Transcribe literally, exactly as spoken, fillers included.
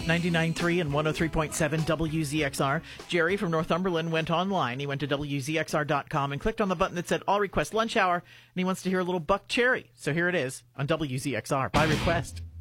ninety-nine point three and one oh three point seven W Z X R. Jerry from Northumberland went online. He went to W Z X R dot com and clicked on the button that said, I'll request lunch hour, and he wants to hear a little Buck Cherry. So here it is on W Z X R by request.